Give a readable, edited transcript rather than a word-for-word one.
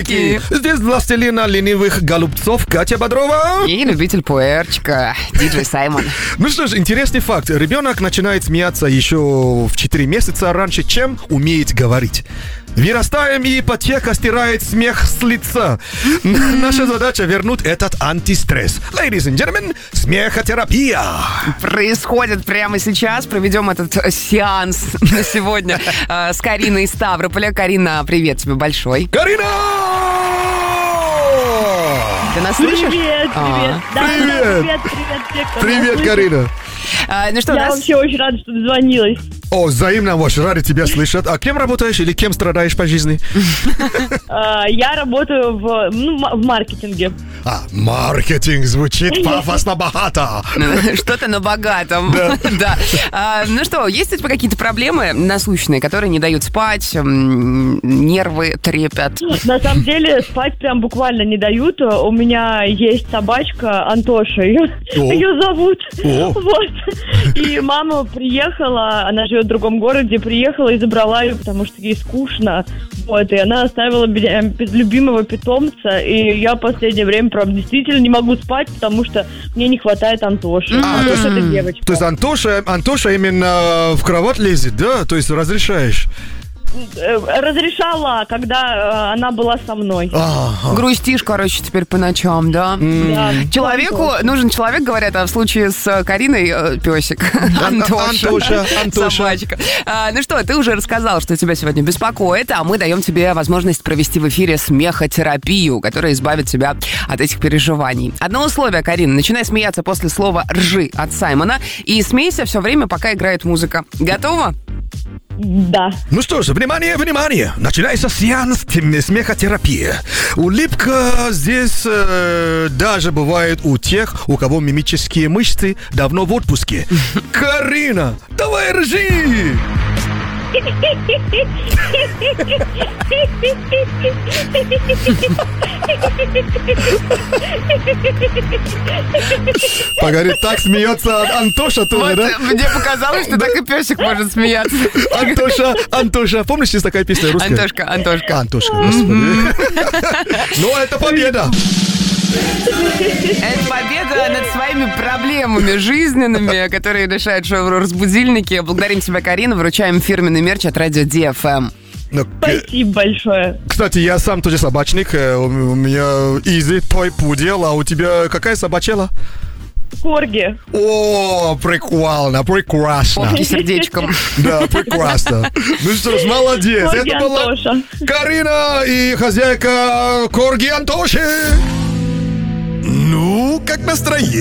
Смешарики. Здесь властелина ленивых голубцов Катя Бодрова. И любитель пуэрчика диджей Саймон. Ну что ж, интересный факт. Ребенок начинает смеяться еще в 4 месяца раньше, чем умеет говорить. Вырастаем, и ипотека стирает смех с лица. Наша задача вернуть этот антистресс. Ladies and gentlemen, смехотерапия. Происходит прямо сейчас. Проведем этот сеанс на сегодня с Кариной из Ставрополя. Карина, привет тебе большой. Карина! Ты нас слышишь? Привет. Привет. Привет, Привет, Карина. Ну что, Я вообще очень рада, что дозвонилась. О, взаимно, очень рады тебя слышать. А кем работаешь или кем страдаешь по жизни? Я работаю в маркетинге. Маркетинг звучит пафосно богато. Что-то на богатом. Да. Ну что, есть у тебя какие-то проблемы насущные, которые не дают спать, нервы трепят? На самом деле, спать прям буквально не дают. У меня есть собачка Антоша, ее зовут. Вот. И мама приехала, она живет в другом городе, приехала и забрала ее, потому что ей скучно. Вот, и она оставила меня без любимого питомца, и я в последнее время, правда, действительно не могу спать, потому что мне не хватает Антоши. Антоша — это девочка. То есть Антоша именно в кровать лезет, да? То есть разрешаешь? Разрешала, когда она была со мной. Грустишь, короче, теперь по ночам, да? Да. Человеку нужен человек, говорят, а в случае с Кариной песик. Антоша. Собачка. Ну что, ты уже рассказал, что тебя сегодня беспокоит, а мы даем тебе возможность провести в эфире смехотерапию, которая избавит тебя от этих переживаний. Одно условие, Карина, начинай смеяться после слова «ржи» от Саймона и смейся все время, пока играет музыка. Готова? Да. Ну что ж, внимание! Начинается сеанс смехотерапии. Улыбка здесь даже бывает у тех, у кого мимические мышцы давно в отпуске. Карина, давай ржи! Погоди, так смеется Антоша тоже, да? Мне показалось, что так и песик может смеяться. Антоша. Помнишь, есть такая песня русская? Антошка. Господи. Ну, это победа. Это победа над своими проблемами жизненными, которые решают шоу-разбудильники. Благодарим тебя, Карина. Вручаем фирменный мерч от радио DFM. Спасибо большое. Кстати, я сам тоже собачник. У меня Изи, твой пудел. А у тебя какая собачела? Корги. О, прекрасно. Попки сердечком. Да, прекрасно. Ну что ж, молодец. Корги Это была Антоша. Карина и хозяйка Корги Антоши. Ну, как настроение?